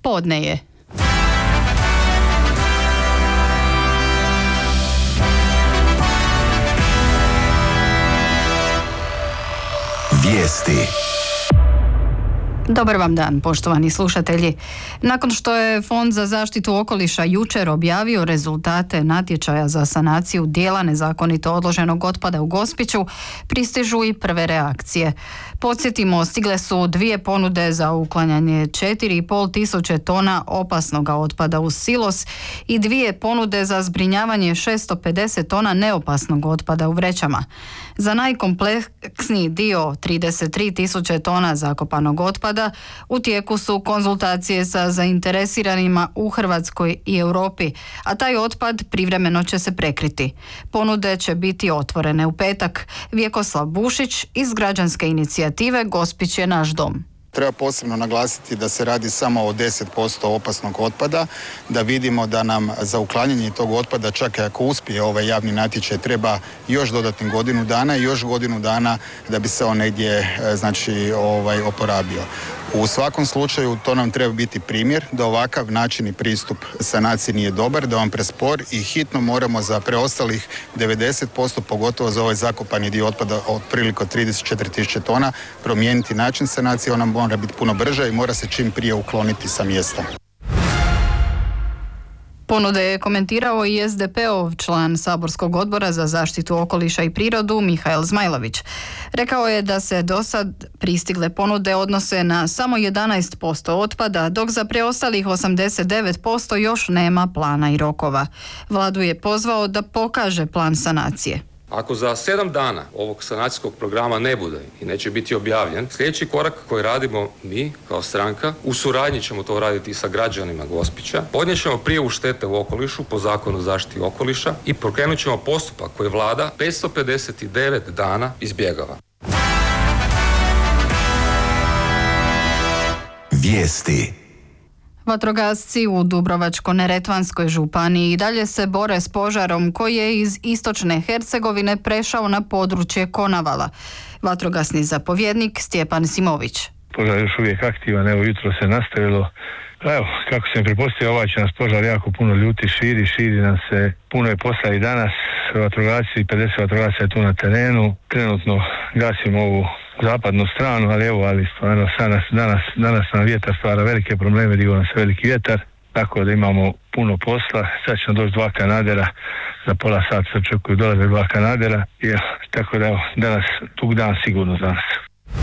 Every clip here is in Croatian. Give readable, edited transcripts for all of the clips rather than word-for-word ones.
Podne je. Vijesti. Dobar vam dan, poštovani slušatelji. Nakon što je Fond za zaštitu okoliša jučer objavio rezultate natječaja za sanaciju dijela nezakonito odloženog otpada u Gospiću, pristižu i prve reakcije. Podsjetimo, stigle su 2 ponude za uklanjanje 4,5 tisuće tona opasnog otpada u silos i 2 ponude za zbrinjavanje 650 tona neopasnog otpada u vrećama. Za najkompleksniji dio 33 tisuće tona zakopanog otpada u tijeku su konzultacije sa zainteresiranima u Hrvatskoj i Europi, a taj otpad privremeno će se prekriti. Ponude će biti otvorene u petak. Vjekoslav Bušić iz građanske inicijative Gospić je naš dom. Treba posebno naglasiti da se radi samo o 10% opasnog otpada, da vidimo da nam za uklanjanje tog otpada, čak i ako uspije ovaj javni natječaj, treba još dodatnih godinu dana i još godinu dana da bi se on negdje oporabio. U svakom slučaju to nam treba biti primjer da ovakav način i pristup sanaciji nije dobar, da on prespor i hitno moramo za preostalih 90%, pogotovo za ovaj zakopani dio otpada otprilike 34 tisuće tona, promijeniti način sanacije. Ona mora biti puno brža i mora se čim prije ukloniti sa mjesta. Ponude je komentirao i SDP-ov član saborskog odbora za zaštitu okoliša i prirodu Mihael Zmajlović. Rekao je da se do sad pristigle ponude odnose na samo 11% otpada, dok za preostalih 89% još nema plana i rokova. Vladu je pozvao da pokaže plan sanacije. Ako za 7 dana ovog sanacijskog programa ne bude i neće biti objavljen, sljedeći korak koji radimo mi kao stranka, u suradnji ćemo to raditi i sa građanima Gospića, podnijet ćemo prijavu štete u okolišu po Zakonu o zaštiti okoliša i pokrenut ćemo postupak koji Vlada 559 dana izbjegava. Vijesti. Vatrogasci u Dubrovačko-neretvanskoj županiji i dalje se bore s požarom koji je iz istočne Hercegovine prešao na područje Konavala. Vatrogasni zapovjednik Stjepan Simović. Požar je još uvijek aktivan, evo jutro se nastavilo. Evo, kako sam pretpostavio, ovaj će nas požar jako puno ljuti, širi nam se, puno je posla i danas, vatrogasci, 50 vatrogasaca je tu na terenu, trenutno gasimo ovu zapadnu stranu, ali stvarno danas nam vjetar stvara velike probleme, digo nam se veliki vjetar, tako da imamo puno posla. Sad će nam doći 2 kanadera, za pola sata se očekuju dolaze 2 kanadera, tako da evo, danas tug dan sigurno za nas.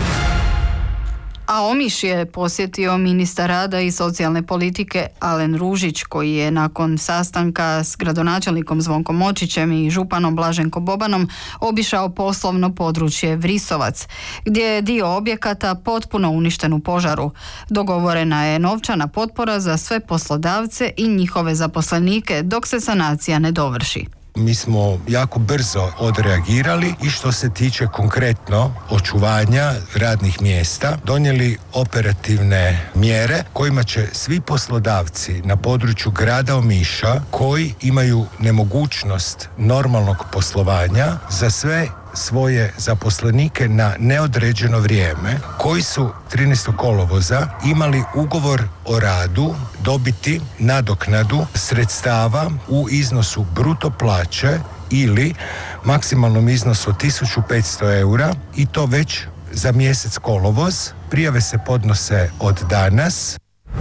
A Omiš je posjetio ministar rada i socijalne politike Alen Ružić, koji je nakon sastanka s gradonačelnikom Zvonkom Močićem i županom Blaženko Bobanom obišao poslovno područje Vrisovac, gdje je dio objekata potpuno uništen u požaru. Dogovorena je novčana potpora za sve poslodavce i njihove zaposlenike dok se sanacija ne dovrši. Mi smo jako brzo odreagirali i što se tiče konkretno očuvanja radnih mjesta, donijeli operativne mjere kojima će svi poslodavci na području grada Omiša koji imaju nemogućnost normalnog poslovanja za sve svoje zaposlenike na neodređeno vrijeme, koji su 13. kolovoza imali ugovor o radu dobiti nadoknadu sredstava u iznosu bruto plaće ili maksimalnom iznosu od 1500 eura i to već za mjesec kolovoz. Prijave se podnose od danas.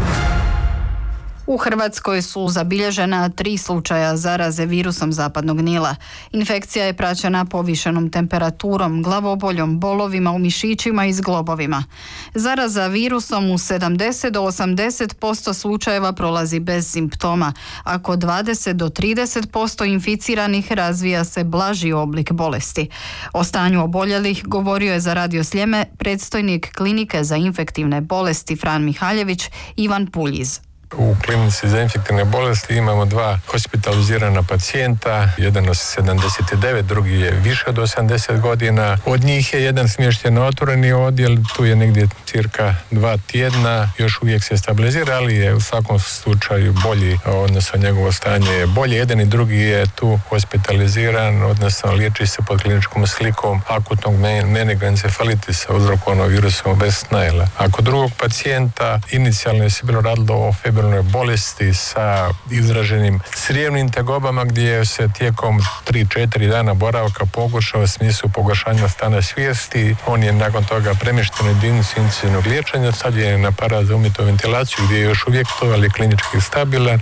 U Hrvatskoj su zabilježena 3 slučaja zaraze virusom zapadnog Nila. Infekcija je praćena povišenom temperaturom, glavoboljom, bolovima u mišićima i zglobovima. Zaraza virusom u 70 do 80% slučajeva prolazi bez simptoma, a kod 20 do 30% inficiranih razvija se blaži oblik bolesti. O stanju oboljelih govorio je za Radio Sljeme predstojnik Klinike za infektivne bolesti Fran Mihaljević Ivan Puljiz. U klinici za infektivne bolesti imamo 2 hospitalizirana pacijenta, jedan od 79, drugi je više od 80 godina. Od njih je jedan smješten na otvoreni odjel, tu je negdje cirka 2 tjedna, još uvijek se stabilizira, ali je u svakom slučaju bolji, odnosno njegovo stanje je bolje. Jedan i drugi je tu hospitaliziran, odnosno liječi se pod kliničkom slikom akutnog meningoencefalitisa uzrokovanog virusom West Nile. A kod drugog pacijenta inicijalno se bilo radilo o febrilnoj bolesti sa izraženim crijevnim tegobama gdje se tijekom 3-4 dana boravka pogoršao u smislu pogoršanja stanja svijesti. On je nakon toga premješten u jedinicu intenzivnog liječenja, sad je na aparat za umjetnu ventilaciju gdje je još uvijek to, ali klinički stabilan.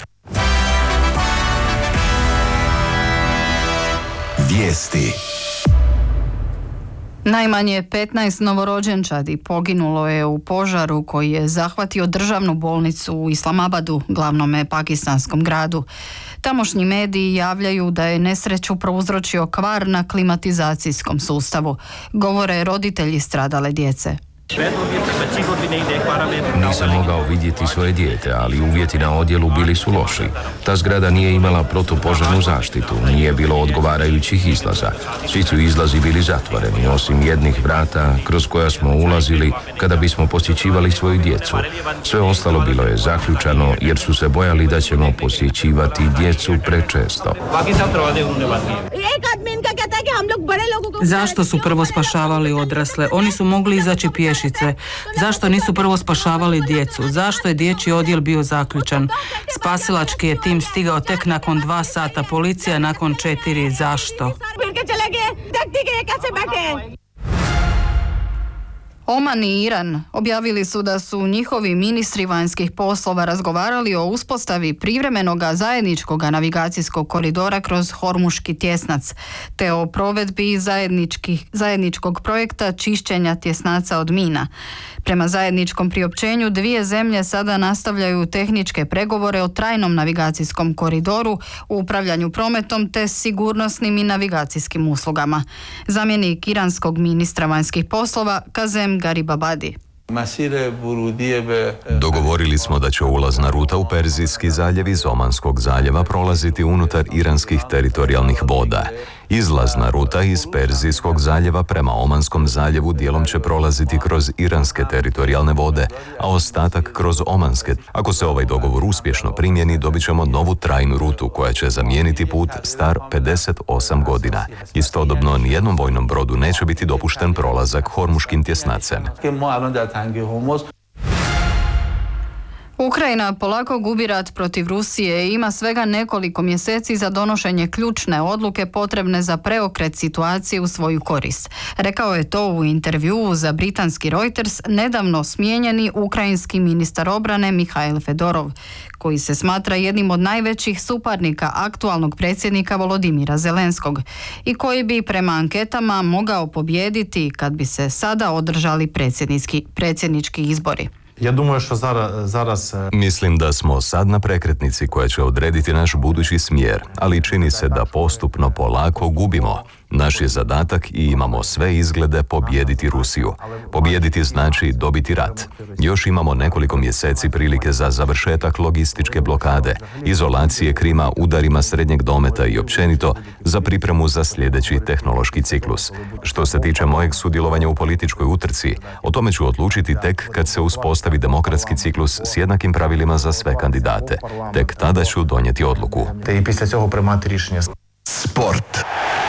Vijesti. Najmanje 15 novorođenčadi poginulo je u požaru koji je zahvatio državnu bolnicu u Islamabadu, glavnome pakistanskom gradu. Tamošnji mediji javljaju da je nesreću prouzročio kvar na klimatizacijskom sustavu, govore roditelji stradale djece. Nisam mogao vidjeti svoje dijete, ali uvjeti na odjelu bili su loši. Ta zgrada nije imala protupožarnu zaštitu, nije bilo odgovarajućih izlaza. Svi su izlazi bili zatvoreni, osim jednih vrata kroz koja smo ulazili kada bismo posjećivali svoju djecu. Sve ostalo bilo je zaključano jer su se bojali da ćemo posjećivati djecu prečesto. Zašto su prvo spašavali odrasle? Oni su mogli izaći pješice. Zašto nisu prvo spašavali djecu? Zašto je dječji odjel bio zaključan? Spasilački je tim stigao tek nakon 2 sata, policija nakon 4. Zašto? Oman i Iran objavili su da su njihovi ministri vanjskih poslova razgovarali o uspostavi privremenog zajedničkog navigacijskog koridora kroz Hormuški tjesnac, te o provedbi zajedničkog projekta čišćenja tjesnaca od mina. Prema zajedničkom priopćenju, 2 zemlje sada nastavljaju tehničke pregovore o trajnom navigacijskom koridoru, u upravljanju prometom te sigurnosnim i navigacijskim uslugama. Zamjenik iranskog ministra vanjskih poslova Kazem Garibabadi. Dogovorili smo da će ulazna ruta u Perzijski zaljev iz Omanskog zaljeva prolaziti unutar iranskih teritorijalnih voda. Izlazna ruta iz Perzijskog zaljeva prema Omanskom zaljevu dijelom će prolaziti kroz iranske teritorijalne vode, a ostatak kroz omanske. Ako se ovaj dogovor uspješno primjeni, dobit ćemo novu trajnu rutu koja će zamijeniti put star 58 godina. Istodobno, nijednom vojnom brodu neće biti dopušten prolazak Hormuškim tjesnacem. Ukrajina polako gubi rat protiv Rusije i ima svega nekoliko mjeseci za donošenje ključne odluke potrebne za preokret situacije u svoju korist. Rekao je to u intervjuu za britanski Reuters nedavno smijenjeni ukrajinski ministar obrane Mihail Fedorov, koji se smatra jednim od najvećih suparnika aktualnog predsjednika Volodimira Zelenskog i koji bi prema anketama mogao pobijediti kad bi se sada održali predsjednički izbori. Mislim da smo sad na prekretnici koja će odrediti naš budući smjer, ali čini se da postupno polako gubimo. Naš je zadatak i imamo sve izglede pobijediti Rusiju. Pobijediti znači dobiti rat. Još imamo nekoliko mjeseci prilike za završetak logističke blokade, izolacije Krima udarima srednjeg dometa i općenito za pripremu za sljedeći tehnološki ciklus. Što se tiče mojeg sudjelovanja u političkoj utrci, o tome ću odlučiti tek kad se uspostavi demokratski ciklus s jednakim pravilima za sve kandidate. Tek tada ću donijeti odluku. Sport.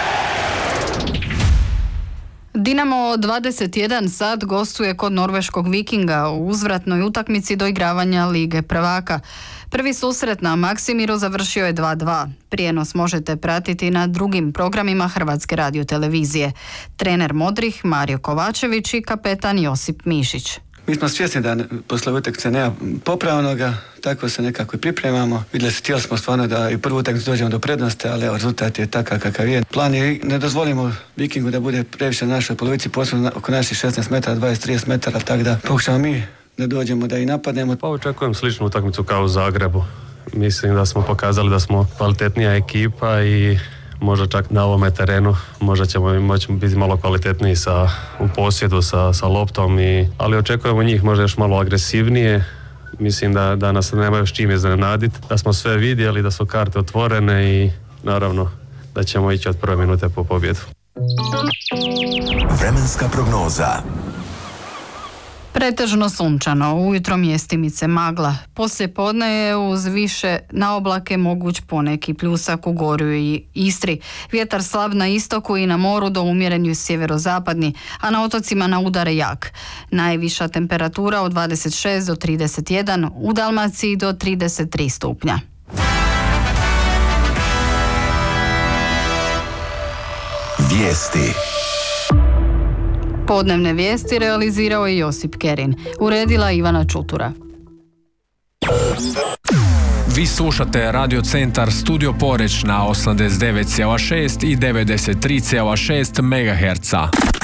Dinamo 21 sat gostuje kod norveškog Vikinga u uzvratnoj utakmici doigravanja Lige prvaka. Prvi susret na Maksimiru završio je 2:2. Prijenos možete pratiti na drugim programima Hrvatske radiotelevizije. Trener Modrih Mario Kovačević i kapetan Josip Mišić. Mi smo svjesni da posle utakmice nema popravnoga, tako se nekako i pripremamo. Htjeli smo stvarno da i prvu utakmicu dođemo do prednosti, ali evo, rezultat je takav kakav je. Plan je ne dozvolimo Vikingu da bude previše na našoj polovici, posebno oko naših 16 metara, 20-30 metara, tako da pokušamo mi da dođemo da i napadnemo. Pa očekujem sličnu utakmicu kao u Zagrebu. Mislim da smo pokazali da smo kvalitetnija ekipa i možda čak na ovome terenu možda ćemo moći biti malo kvalitetniji u posjedu sa loptom, ali očekujemo njih možda još malo agresivnije, Mislim da nas nemaju s čim iznenaditi, da smo sve vidjeli, da su karte otvorene i naravno da ćemo ići od prve minute po pobjedu. Vremenska prognoza. Pretežno sunčano, ujutro mjestimice magla. Poslije podne je uz više na oblake moguć poneki pljusak u Gorju i Istri. Vjetar slab na istoku i na moru do umjeren sjeverozapadni, a na otocima na udare jak. Najviša temperatura od 26 do 31, u Dalmaciji do 33 stupnja. Vijesti. Podnevne vijesti realizirao je Josip Kerin. Uredila Ivana Čutura. Vi slušate Radio Centar Studio Poreć na 89,6 i 93,6 MHz.